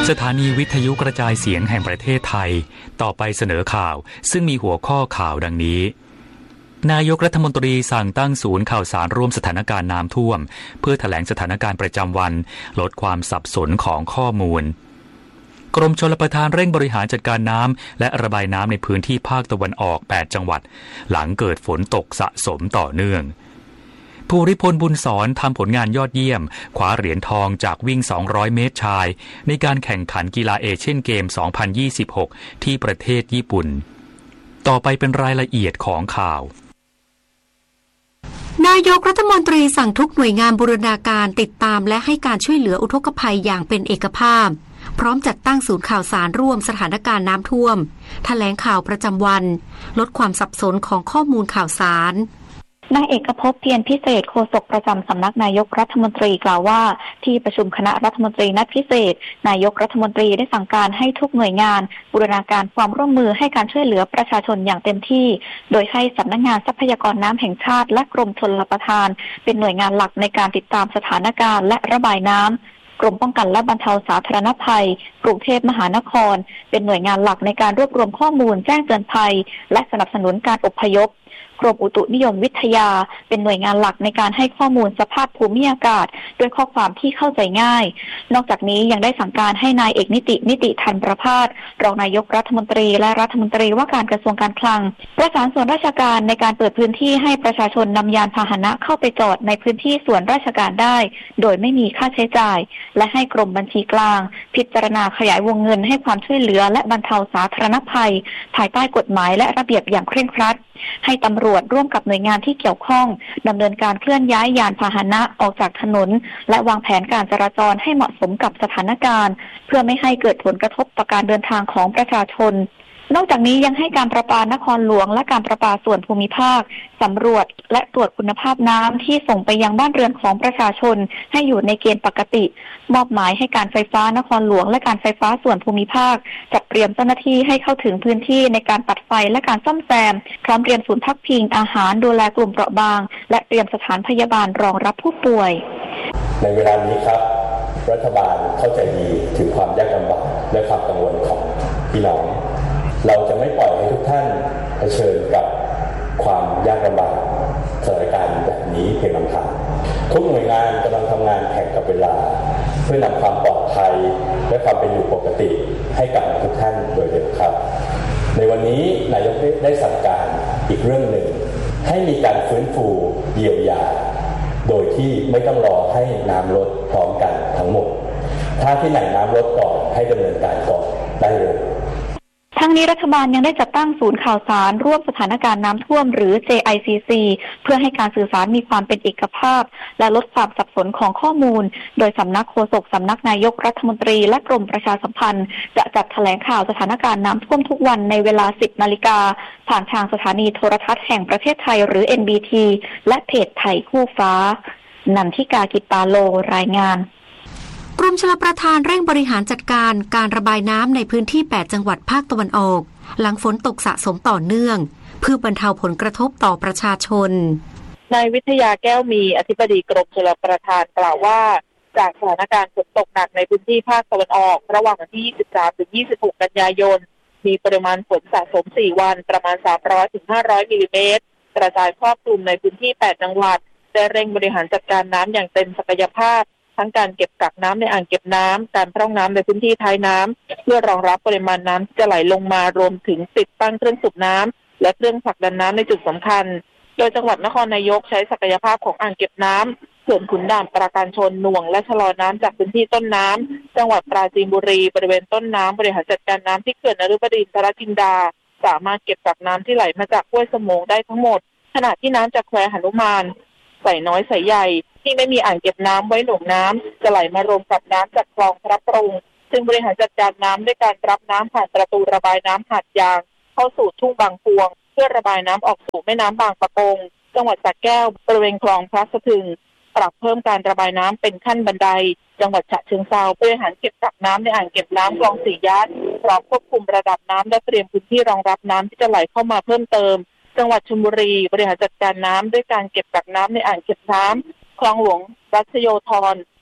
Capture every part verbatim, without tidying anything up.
สถานีวิทยุกระจายเสียงแห่งประเทศไทยต่อไปเสนอข่าวซึ่งมีหัวข้อข่าวดังนี้นายกรัฐมนตรีสั่งตั้งศูนย์ข่าวสารร่วมสถานการณ์น้ำท่วมเพื่อแถลงสถานการณ์ประจำวันลดความสับสนของข้อมูลกรมชลประทานเร่งบริหารจัดการน้ำและระบายน้ำในพื้นที่ภาคตะวันออกแปดจังหวัดหลังเกิดฝนตกสะสมต่อเนื่องภูริพลบุญสอนทำผลงานยอดเยี่ยมคว้าเหรียญทองจากวิ่งสองร้อยเมตรชายในการแข่งขันกีฬาเอเชียนเกมสองพันยี่สิบหกที่ประเทศญี่ปุ่นต่อไปเป็นรายละเอียดของข่าวนายกรัฐมนตรีสั่งทุกหน่วยงานบูรณาการติดตามและให้การช่วยเหลืออุทกภัยอย่างเป็นเอกภาพพร้อมจัดตั้งศูนย์ข่าวสารร่วมสถานการณ์น้ำท่วมแถลงข่าวประจำวันลดความสับสนของข้อมูลข่าวสารนายเอกภพเพียรพิเศษโฆษกประจำสำนักนายกรัฐมนตรีกล่าวว่าที่ประชุมคณะรัฐมนตรีนัดพิเศษนายกรัฐมนตรีได้สั่งการให้ทุกหน่วยงานบูรณาการความร่วมมือให้การช่วยเหลือประชาชนอย่างเต็มที่โดยให้สำนักงานทรัพยากรน้ำแห่งชาติและกรมชลประทานเป็นหน่วยงานหลักในการติดตามสถานการณ์และระบายน้ำกรมป้องกันและบรรเทาสาธารณภัยกรุงเทพมหานครเป็นหน่วยงานหลักในการรวบรวมข้อมูลแจ้งเตือนภัยและสนับสนุนการอพยพกรมอุตุนิยมวิทยาเป็นหน่วยงานหลักในการให้ข้อมูลสภาพภูมิอากาศด้วยข้อความที่เข้าใจง่ายนอกจากนี้ยังได้สั่งการให้นายเอกนิตินิติทันประภาสรองนายกรัฐมนตรีและรัฐมนตรีว่าการกระทรวงการคลังประสานส่วนราชการในการเปิดพื้นที่ให้ประชาชนนำยานพาหนะเข้าไปจอดในพื้นที่ส่วนราชการได้โดยไม่มีค่าใช้จ่ายและให้กรมบัญชีกลางพิจารณาขยายวงเงินให้ความช่วยเหลือและบรรเทาสาธารณภัยภายใต้กฎหมายและระเบียบอย่างเคร่งครัดให้ตำรวจร่วมกับหน่วยงานที่เกี่ยวข้องดำเนินการเคลื่อนย้ายยานพาหนะออกจากถนนและวางแผนการจราจรให้เหมาะสมกับสถานการณ์เพื่อไม่ให้เกิดผลกระทบต่อการเดินทางของประชาชนนอกจากนี้ยังให้การประปานครหลวงและการประปาส่วนภูมิภาคสำรวจและตรวจคุณภาพน้ำที่ส่งไปยังบ้านเรือนของประชาชนให้อยู่ในเกณฑ์ปกติมอบหมายให้การไฟฟ้านครหลวงและการไฟฟ้าส่วนภูมิภาคจัดเตรียมเจ้าหน้าที่ให้เข้าถึงพื้นที่ในการตัดไฟและการซ่อมแซมพร้อมเตรียมศูนย์พักพิงอาหารดูแลกลุ่มเปราะบางและเตรียมสถานพยาบาลรองรับผู้ป่วยในเวลานี้ครับรัฐบาลเข้าใจดีถึงความยากลำบากและความกังวลของพี่น้องเราจะไม่ปล่อยให้ทุกท่านเผชิญกับความยากลำบากสถานการณ์แบบนี้เพียงลำพังทุกหน่วยงานกำลังทำงานแข่งกับเวลาเพื่อนำความปลอดภัยและความเป็นอยู่ปกติให้กับทุกท่านโดยเร็วครับในวันนี้นายกได้สั่งการอีกเรื่องหนึ่งให้มีการฟื้นฟูเยียวยาโดยที่ไม่ต้องรอให้น้ำลดพร้อมกันทั้งหมดถ้าที่ไหนน้ำลดก่อนให้ดำเนินการก่อนได้เลยทั้งนี้รัฐบาลยังได้จัดตั้งศูนย์ข่าวสารร่วมสถานการณ์น้ำท่วมหรือ เจ ไอ ซี ซี เพื่อให้การสื่อสารมีความเป็นเอกภาพและลดความสับสนของข้อมูลโดยสำนักโฆษกสำนักนายกรัฐมนตรีและกรมประชาสัมพันธ์จะจัดแถลงข่าวสถานการณ์น้ำท่วมทุกวันในเวลา สิบนาฬิกาผ่านทางสถานีโทรทัศน์แห่งประเทศไทยหรือ เอ็น บี ที และเพจไทยคู่ฟ้านันทิกากิตาโลรายงานกรมชลประทานเร่งบริหารจัดการการระบายน้ำในพื้นที่แปดจังหวัดภาคตะวันออกหลังฝนตกสะสมต่อเนื่องเพื่อบรรเทาผลกระทบต่อประชาชนนายวิทยาแก้วมีอธิบดีกรมชลประทานกล่าวว่าจากสถานการณ์ฝนตกหนักในพื้นที่ภาคตะวันออกระหว่างวันที่ยี่สิบสามถึงยี่สิบหกกันยายนมีปริมาณฝนสะสมสี่วันประมาณสามร้อยถึงห้าร้อยมิลลิเมตรกระจายครอบคลุมในพื้นที่แปดจังหวัดได้เร่งบริหารจัดการน้ำอย่างเต็มศักยภาพทั้งการเก็บกักน้ำในอ่างเก็บน้ำการพร่องน้ำในพื้นที่ท้ายน้ำเพื่อรองรับปริมาณน้ำที่จะไหลลงมารวมถึงติดตั้งเครื่องสูบน้ำและเครื่องผลักดันน้ำในจุดสำคัญโดยจังหวัดนครนายกใช้ศักยภาพของอ่างเก็บน้ำเขื่อนขุนด่านปราการชนหน่วงและชะลอน้ำจากพื้นที่ต้นน้ำจังหวัดปราจีนบุรีบริเวณต้นน้ำบริหารจัดการน้ำที่เขื่อนนฤบดินทรจินดาสามารถเก็บกักน้ำที่ไหลมาจากห้วยสมงได้ทั้งหมดขณะที่น้ำจากแควหนุมานใส่น้อยใส่ใหญ่ที่ไม่มีอ่างเก็บน้ำไว้หน่วงน้ำจะไหลมารวมกับน้ำจากคลองพระปรุงซึ่งบริหารจัดการน้ำด้วยการรับน้ำผ่านประตูระบายน้ำหาดยางเข้าสู่ทุ่งบางพวงเพื่อระบายน้ำออกสู่แม่น้ำบางปะกงจังหวัดสระแก้วบริเวณคลองพระสะทึงปรับเพิ่มการระบายน้ำเป็นขั้นบันไดจังหวัดฉะเชิงเทราบริหารเก็บกักน้ำในอ่างเก็บน้ำคลองสี่ย่านพร้อมควบคุมระดับน้ำและเตรียมพื้นที่รองรับน้ำที่จะไหลเข้ามาเพิ่มเติมจังหวัดชลบุรีบริหารจัดการน้ำด้วยการเก็บกักน้ำในอ่างเก็บน้ำคลองหลวงรัชโยธร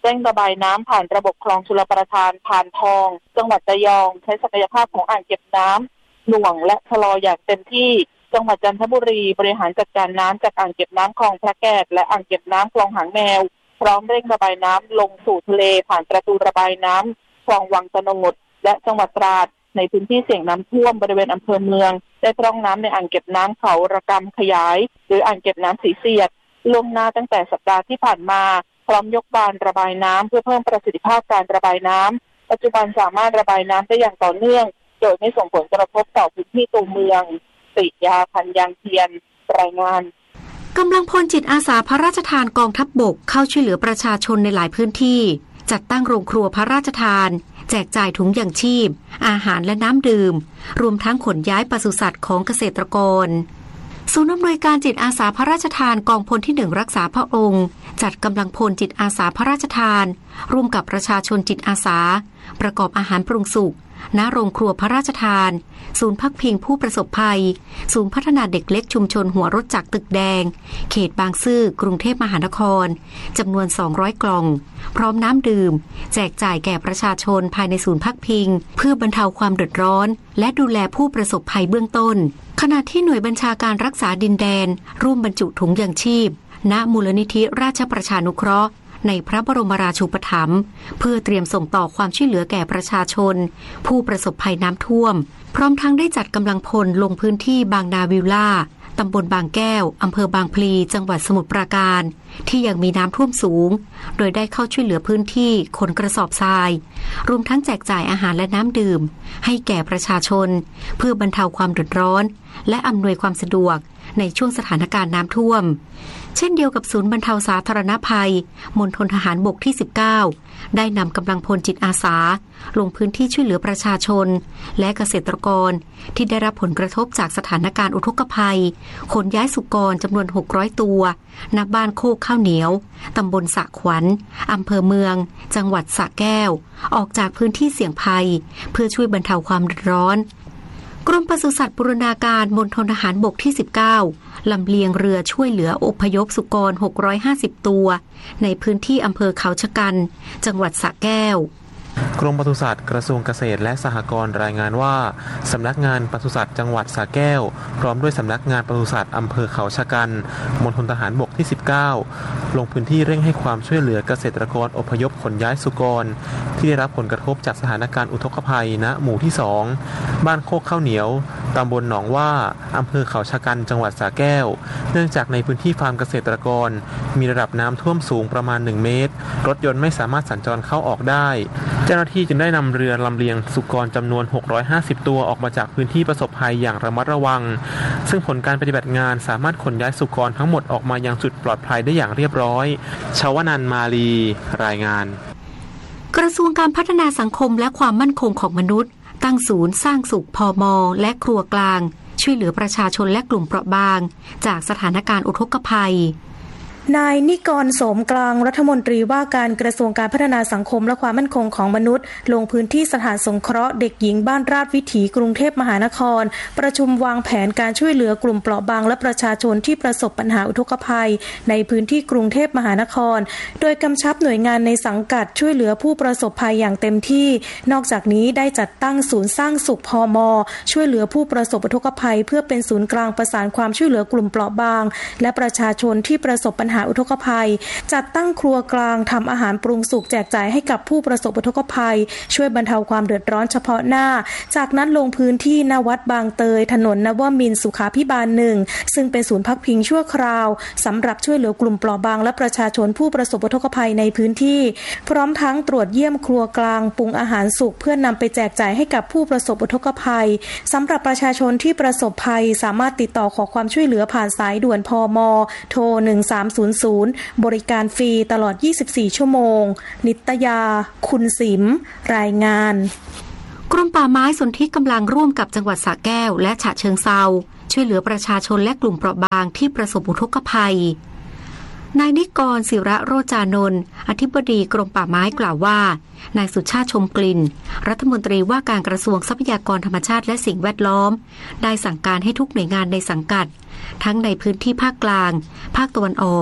เร่งระบายน้ำผ่านระบบคลองชลประทานผ่านทองจังหวัดระยองใช้ศักยภาพของอ่างเก็บน้ำหน่วงและชะลออย่างเต็มที่จังหวัดจันทบุรีบริหารจัดการน้ำจากอ่างเก็บน้ำคลองพระแก้วและอ่างเก็บน้ำคลองหางแมวพร้อมเร่งระบายน้ำลงสู่ทะเลผ่านประตูระบายน้ำคลองวังตะโนดและจังหวัดตราดในพื้นที่เสี่ยงน้ำท่วมบริเวณอำเภอเมืองได้พร่องน้ำในอ่างเก็บน้ำเขาระกำขยายหรืออ่างเก็บน้ำสีเสียดล่วงหน้าตั้งแต่สัปดาห์ที่ผ่านมาพร้อมยกบานระบายน้ำเพื่อเพิ่มประสิทธิภาพการระบายน้ำปัจจุบันสามารถระบายน้ำได้อย่างต่อเนื่องโดยไม่ส่งผลกระทบต่อพื้นที่ตัวเมืองติยาพันยางเทียนรายงานกำลังพลจิตอาสาพระราชทานกองทัพบกเข้าช่วยเหลือประชาชนในหลายพื้นที่จัดตั้งโรงครัวพระราชทานแจกจ่ายถุงยางชีพอาหารและน้ำดื่มรวมทั้งขนย้ายปศุสัตว์ของเกษตรกรศูนย์อำนวยการจิตอาสาพระราชทานกองพลที่หนึ่งรักษาพระองค์จัดกำลังพลจิตอาสาพระราชทานร่วมกับประชาชนจิตอาสาประกอบอาหารปรุงสุกณโรงครัวพระราชทานศูนย์พักพิงผู้ประสบภัยศูนย์พัฒนาเด็กเล็กชุมชนหัวรถจักรตึกแดงเขตบางซื่อกรุงเทพมหานครจำนวนสองร้อยกล่องพร้อมน้ำดื่มแจกจ่ายแก่ประชาชนภายในศูนย์พักพิงเพื่อบรรเทาความเดือดร้อนและดูแลผู้ประสบภัยเบื้องต้นขณะที่หน่วยบัญชาการรักษาดินแดนร่วมบรรจุถุงยางชีพณมูลนิธิราชประชานุเคราะห์ในพระบรมราชูปถัมภ์เพื่อเตรียมส่งต่อความช่วยเหลือแก่ประชาชนผู้ประสบภัยน้ำท่วมพร้อมทั้งได้จัดกำลังพลลงพื้นที่บางนาวิลล่าตำบลบางแก้วอำเภอบางพลีจังหวัดสมุทรปราการที่ยังมีน้ำท่วมสูงโดยได้เข้าช่วยเหลือพื้นที่ขนกระสอบทรายรวมทั้งแจกจ่ายอาหารและน้ำดื่มให้แก่ประชาชนเพื่อบรรเทาความเดือดร้อนและอำนวยความสะดวกในช่วงสถานการณ์น้ำท่วมเช่นเดียวกับศูนย์บรรเทาสาธารณภัยมณฑลทหารบกที่สิบเก้าได้นำกำลังพลจิตอาสาลงพื้นที่ช่วยเหลือประชาชนและเกษตรกรที่ได้รับผลกระทบจากสถานการณ์อุทกภัยขนย้ายสุกรจำนวนหกร้อยตัวณบ้านโคกข้าวเหนียวตำบลสะขวัญอำเภอเมืองจังหวัดสระแก้วออกจากพื้นที่เสี่ยงภัยเพื่อช่วยบรรเทาความเดือดร้อนกรมปศุสัตว์บูรณาการมณฑลทหารบกที่สิบเก้าลำเลียงเรือช่วยเหลืออพยพสุกรหกร้อยห้าสิบตัวในพื้นที่อำเภอเขาชะกันจังหวัดสระแก้วกรมปศุสัตว์กระทรวงเกษตรและสหกรณ์รายงานว่าสำนักงานปศุสัตว์จังหวัดสระแก้วพร้อมด้วยสำนักงานปศุสัตว์อำเภอเขาชะกันมณฑลทหารบกที่สิบเก้าลงพื้นที่เร่งให้ความช่วยเหลือเกษตรกรอพยพขนย้ายสุกรที่ได้รับผลกระทบจากสถานการณ์อุทกภัยณหมู่ที่สองบ้านโคกข้าวเหนียวตำบลหนองว่าอำเภอเขาชะกันจังหวัดสระแก้วเนื่องจากในพื้นที่ฟาร์มเกษตรกรมีระดับน้ำท่วมสูงประมาณหนึ่งเมตรรถยนต์ไม่สามารถสัญจรเข้าออกได้เจ้าหน้าที่จึงได้นำเรือลำเลียงสุกรจำนวนหกร้อยห้าสิบตัวออกมาจากพื้นที่ประสบภัยอย่างระมัดระวังซึ่งผลการปฏิบัติงานสามารถขนย้ายสุกรทั้งหมดออกมายังจุดปลอดภัยได้อย่างเรียบร้อยชวนันท์มาลีรายงานกระทรวงการพัฒนาสังคมและความมั่นคงของมนุษย์ตั้งศูนย์สร้างสุขพม.และครัวกลางช่วยเหลือประชาชนและกลุ่มเปราะบางจากสถานการณ์อุทกภัยนายนิกรโสมกลางรัฐมนตรีว่าการกระทรวงการพัฒนาสังคมและความมั่นคงของมนุษย์ลงพื้นที่สถานสงเคราะห์เด็กหญิงบ้านราชวิถีกรุงเทพมหานครประชุมวางแผนการช่วยเหลือกลุ่มเปราะบางและประชาชนที่ประสบปัญหาอุทกภัยในพื้นที่กรุงเทพมหานครโดยกำชับหน่วยงานในสังกัดช่วยเหลือผู้ประสบภัยอย่างเต็มที่นอกจากนี้ได้จัดตั้งศูนย์สร้างสุขพม.ช่วยเหลือผู้ประสบอุทกภัยเพื่อเป็นศูนย์กลางประสานความช่วยเหลือกลุ่มเปราะบางและประชาชนที่ประสบปัญหาอุทกภัยจัดตั้งครัวกลางทำอาหารปรุงสุกแจกจ่ายให้กับผู้ประสบอุทกภัยช่วยบรรเทาความเดือดร้อนเฉพาะหน้าจากนั้นลงพื้นที่ณวัดบางเตยถนนนวมินทร์สุขาภิบาลหนึ่งซึ่งเป็นศูนย์พักพิงชั่วคราวสำหรับช่วยเหลือกลุ่มเปราะบางและประชาชนผู้ประสบอุทกภัยในพื้นที่พร้อมทั้งตรวจเยี่ยมครัวกลางปรุงอาหารสุกเพื่อนำไปแจกจ่ายให้กับผู้ประสบอุทกภัยสำหรับประชาชนที่ประสบภัยสามารถติดต่อขอความช่วยเหลือผ่านสายด่วนพม.โทรหนึ่งสามศูนย์ศูนย์บริการฟรีตลอดยี่สิบสี่ชั่วโมงนิตยาคุณสิมรายงานกรมป่าไม้สนธิกำลังร่วมกับจังหวัดสระแก้วและฉะเชิงเทราช่วยเหลือประชาชนและกลุ่มเปราะบางที่ประสบอุทกภัยนายนิกรศิระโรจานนท์อธิบดีกรมป่าไม้กล่าวว่านายสุชาติชมกลิ่นรัฐมนตรีว่าการกระทรวงทรัพยากรธรรมชาติและสิ่งแวดล้อมได้สั่งการให้ทุกหน่วยงานในสังกัดทั้งในพื้นที่ภาคกลางภาคตะวันออก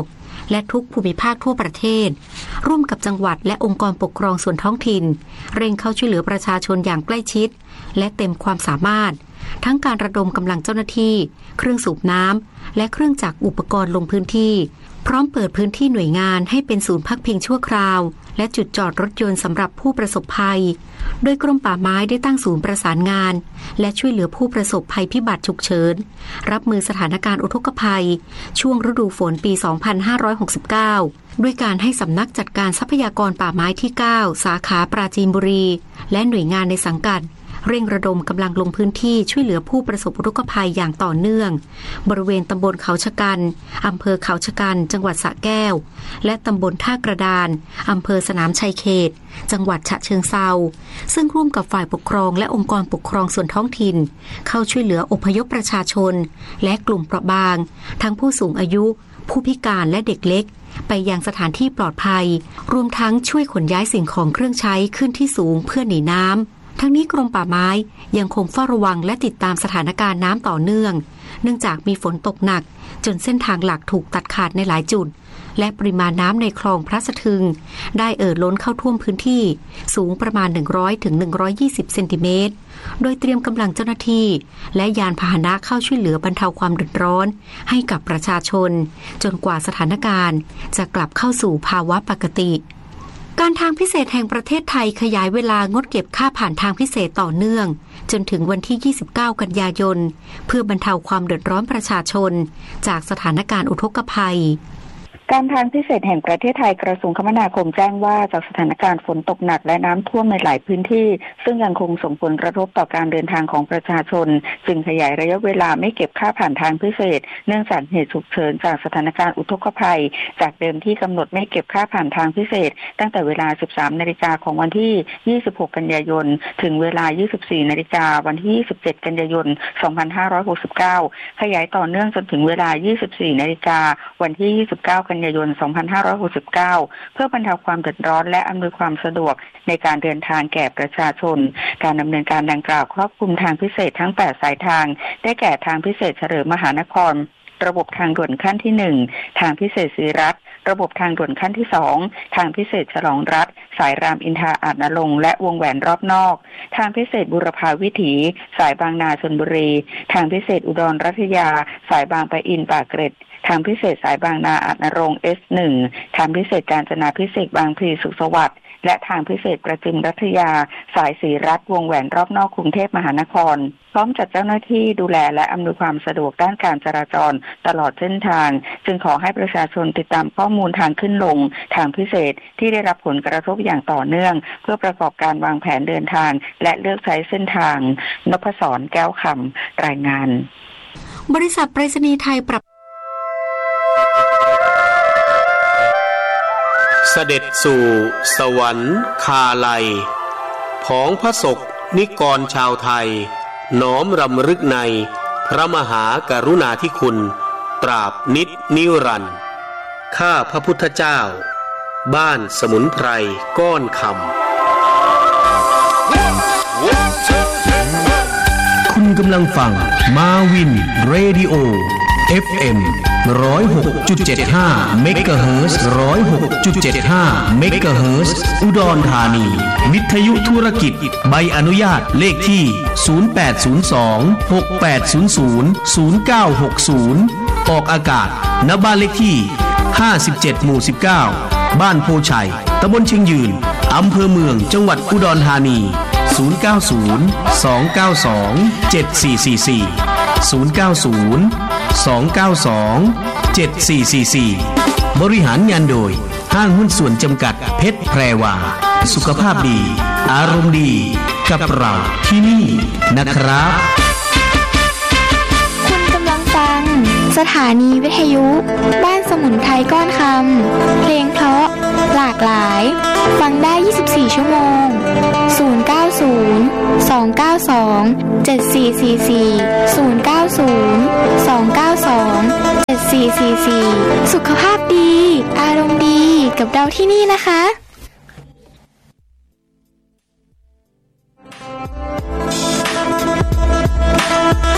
และทุกภูมิภาคทั่วประเทศร่วมกับจังหวัดและองค์กรปกครองส่วนท้องถิ่นเร่งเข้าช่วยเหลือประชาชนอย่างใกล้ชิดและเต็มความสามารถทั้งการระดมกำลังเจ้าหน้าที่เครื่องสูบน้ำและเครื่องจักรอุปกรณ์ลงพื้นที่พร้อมเปิดพื้นที่หน่วยงานให้เป็นศูนย์พักพิงชั่วคราวและจุดจอดรถยนต์สำหรับผู้ประสบภัยโดยกรมป่าไม้ได้ตั้งศูนย์ประสานงานและช่วยเหลือผู้ประสบภัยพิบัติฉุกเฉินรับมือสถานการณ์อุทกภัยช่วงฤดูฝนปี สองพันห้าร้อยหกสิบเก้า ด้วยการให้สำนักจัดการทรัพยากรป่าไม้ที่ เก้า สาขาปราจีนบุรีและหน่วยงานในสังกัดเร่งระดมกำลังลงพื้นที่ช่วยเหลือผู้ประสบอุทกภัยอย่างต่อเนื่องบริเวณตำบลเขาชะกันอำเภอเขาชะกันจังหวัดสระแก้วและตำบลท่ากระดานอำเภอสนามชัยเขตจังหวัดฉะเชิงเทราซึ่งร่วมกับฝ่ายปกครองและองค์กรปกครองส่วนท้องถิ่นเข้าช่วยเหลืออพยพประชาชนและกลุ่มเปราะบางทั้งผู้สูงอายุผู้พิการและเด็กเล็กไปยังสถานที่ปลอดภัยรวมทั้งช่วยขนย้ายสิ่งของเครื่องใช้ขึ้นที่สูงเพื่อหนีน้ำทั้งนี้กรมป่าไม้ยังคงเฝ้าระวังและติดตามสถานการณ์น้ำต่อเนื่องเนื่องจากมีฝนตกหนักจนเส้นทางหลักถูกตัดขาดในหลายจุดและปริมาณน้ำในคลองพระสะทึงได้เอ่อล้นเข้าท่วมพื้นที่สูงประมาณ หนึ่งร้อยถึงหนึ่งร้อยยี่สิบ เซนติเมตรโดยเตรียมกำลังเจ้าหน้าที่และยานพาหนะเข้าช่วยเหลือบรรเทาความเดือดร้อนให้กับประชาชนจนกว่าสถานการณ์จะกลับเข้าสู่ภาวะปกติการทางพิเศษแห่งประเทศไทยขยายเวลางดเก็บค่าผ่านทางพิเศษต่อเนื่องจนถึงวันที่ยี่สิบเก้ากันยายนเพื่อบรรเทาความเดือดร้อนประชาชนจากสถานการณ์อุทกภัยการทางพิเศษแห่งประเทศไทยกระทรวงคมนาคมแจ้งว่าจากสถานการณ์ฝนตกหนักและน้ำท่วมในหลายพื้นที่ซึ่งยังคงส่งผลกระทบต่อการเดินทางของประชาชนจึงขยายระยะเวลาไม่เก็บค่าผ่านทางพิเศษเนื่องจากเหตุฉุกเฉินจากสถานการณ์อุทกภัยจากเดิมที่กำหนดไม่เก็บค่าผ่านทางพิเศษตั้งแต่เวลา สิบสามนาฬิกาของวันที่ยี่สิบหกกันยายนถึงเวลา ยี่สิบสี่นาฬิกาวันที่ยี่สิบเจ็ดกันยายนสองพันห้าร้อยหกสิบเก้าขยายต่อเนื่องจนถึงเวลา ยี่สิบสี่นาฬิกาวันที่ยี่สิบเก้ากันยายนสองพันห้าร้อยหกสิบเก้าเพื่อบรรเทาความเดือดร้อนและอำนวยความสะดวกในการเดินทางแก่ประชาชนการดำเนินการดังกล่าวครอบคลุมทางพิเศษทั้งแปดสายทางได้แก่ทางพิเศษเฉลิมมหานครระบบทางด่วนขั้นที่หนึ่งทางพิเศษศรีรัตน์ระบบทางด่วนขั้นที่สองทางพิเศษฉลองรัฐสายรามอินทราอาจนรงค์และวงแหวนรอบนอกทางพิเศษบุรพาวิถีสายบางนาชลบุรีทางพิเศษอุดรรัตยาสายบางปะอินปากเกร็ดทางพิเศษสายบางนาอาจนรงค์ เอส หนึ่ง ทางพิเศษกาญจนาภิเษกบางพลีสุขสวัสดิ์และทางพิเศษประจิมรัตยาสายศรีรัตน์วงแหวนรอบนอกกรุงเทพมหานครพร้อมจัดเจ้าหน้าที่ดูแลและอำนวยความสะดวกด้านการจราจรตลอดเส้นทางจึงขอให้ประชาชนติดตามข้อมูลทางขึ้นลงทางพิเศษที่ได้รับผลกระทบอย่างต่อเนื่องเพื่อประกอบการวางแผนเดินทางและเลือกใช้เส้นทางนพศรแก้วคำรายงานบริษัทไปรษณีย์ไทยปรับเสด็จสู่สวรรค์คาลัยผองพระศกนิกรชาวไทยน้อมรำลึกในพระมหากรุณาธิคุณตราบนิจนิรันดร์ข้าพระพุทธเจ้าบ้านสมุนไพรก้อนคำคุณกำลังฟังมาวินเรดิโอ เอฟ เอ็ม หนึ่งศูนย์หกจุดเจ็ดห้า เมกะเฮิรตซ์ หนึ่งศูนย์หกจุดเจ็ดห้า เมกะเฮิรตซ์ อุดรธานีวิทยุธุรกิจใบอนุญาตเลขที่ศูนย์แปดศูนย์สอง หกแปดศูนย์ศูนย์ ศูนย์เก้าหกศูนย์ออกอากาศณบ้านเลขที่ห้าสิบเจ็ดหมู่สิบเก้าบ้านโพชัยตำบลเชียงยืนอำเภอเมืองจังหวัดอุดรธานีศูนย์ เก้า ศูนย์ สอง เก้า สอง เจ็ด สี่ สี่ สี่ ศูนย์ เก้า ศูนย์ สอง เก้า สอง เจ็ด สี่ สี่ สี่บริหารงานโดยห้างหุ้นส่วนจำกัดเพชรแพรวาสุขภาพดีอารมณ์ดีกับเราที่นี่นะครับคุณกำลังฟังสถานีวิทยุบ้านสมุนไพรก้อนคำเพลงเพราะหลากหลายฟังได้ยี่สิบสี่ชั่วโมงศูนย์ เก้า ศูนย์ สอง เก้า สอง เจ็ด สี่ สี่ สี่ ศูนย์ เก้า ศูนย์ สอง เก้า สอง เจ็ด สี่ สี่ สี่สุขภาพดีอารมณ์ดีกับเราที่นี่นะคะ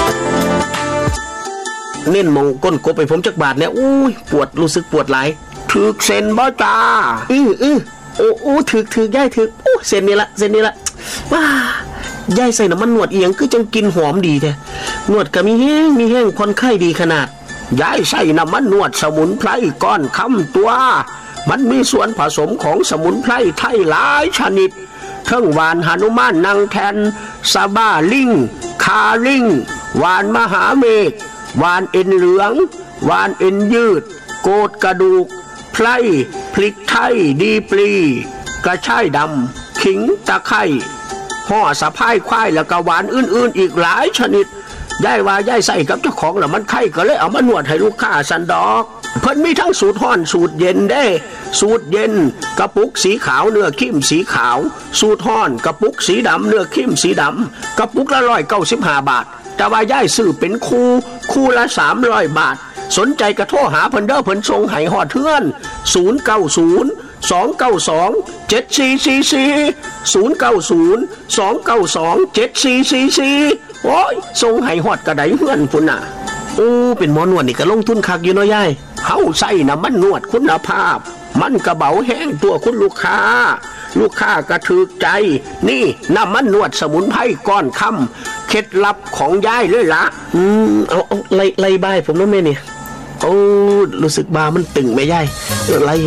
เน้นมองก้นกบไปผมจักบาทเนี่ยอุ้ยปวดรู้สึกปวดหลายถึกเส้นบ่จ้าอืออือโอ้โอ้ถึกถึกย่ายถึกโอ้เส้นนี่ละเส้นนี่ละว้าย่ายใส่น้ำมันนวดเอียงคือจังกินหอมดีแท้นวดก็มีแห้งมีแห้งคนไข้ดีขนาดยายใส่น้ำมันนวดสมุนไพรก้อนคำตัวมันมีส่วนผสมของสมุนไพรไทยหลายชนิดทั้งหวานหนุมานนางแทนซาบ้าลิงคาลิงหวานมหาเมฆหวานเอ็นเหลืองหวานเอ็นยืดโกดกระดูกไพรพริกไทยดีปลีกระชายดำขิงตะไคร้ห่อสะพายควายแล้วก็หวานอื่นๆอีกหลายชนิดยายว่ายายใส่กับเจ้าของแล้วมันไข้ก็เลยเอามานวดให้ลูกค้าสันดอกเพิ่นมีทั้งสูตรร้อนสูตรเย็นได้สูตรเย็นกระปุกสีขาวเนื้อเข้มสีขาวสูตรร้อนกระปุกสีดำเนื้อเข้มสีดำกระปุกละร้อยเก้าสิบห้าบาทแต่ว่ายายซื้อเป็นคู่คู่ละสามร้อยบาทสนใจกระโทรหาเพิ่นเด้อเพิ่นส่งให้ฮอดเทือนศูนย์ เก้า ศูนย์ สอง เก้า สอง เจ็ด สี่ สี่ สี่ ศูนย์ เก้า ศูนย์ สอง เก้า สอง เจ็ด สี่ สี่ สี่โอ้ยส่งให้ฮอดกระไดเฮือนพุ่นน่ะโอ้เป็นหมอนวดนี่ก็ลงทุนคักอยู่เนาะยายเฮาใส่น้ำมันนวดคุณภาพมันกระเบาแห้งตัวคุณลูกค้าลูกค้าก็ถูกใจนี่น้ำมันนวดสมุนไพรก้อนคำเคล็ดลับของยายเลยล่ะอืมเอาเอาไล่ไล่บายผมแล้วแม่นี่โอ้รู้สึกบามันตึงแม่ยายไล่